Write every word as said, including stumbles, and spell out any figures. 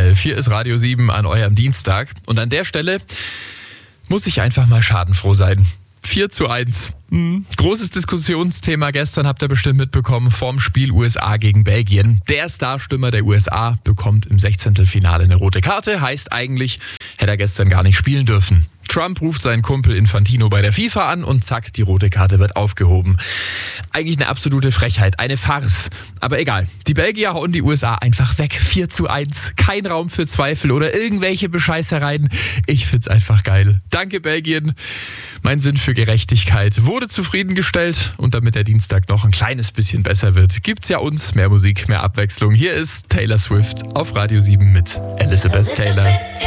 elf. Hier ist Radio sieben an eurem Dienstag. Und an der Stelle muss ich einfach mal schadenfroh sein. vier zu eins. Mhm. Großes Diskussionsthema gestern, habt ihr bestimmt mitbekommen, vorm Spiel U S A gegen Belgien. Der Starstürmer der U S A bekommt im Sechzehntelfinale eine rote Karte. Heißt eigentlich, hätte er gestern gar nicht spielen dürfen. Trump ruft seinen Kumpel Infantino bei der FIFA an und zack, die rote Karte wird aufgehoben. Eigentlich eine absolute Frechheit, eine Farce. Aber egal, die Belgier hauen die U S A einfach weg. vier zu eins, kein Raum für Zweifel oder irgendwelche Bescheißereien. Ich find's einfach geil. Danke Belgien. Mein Sinn für Gerechtigkeit wurde zufriedengestellt. Und damit der Dienstag noch ein kleines bisschen besser wird, gibt's ja uns mehr Musik, mehr Abwechslung. Hier ist Taylor Swift auf Radio sieben mit Elizabeth Taylor.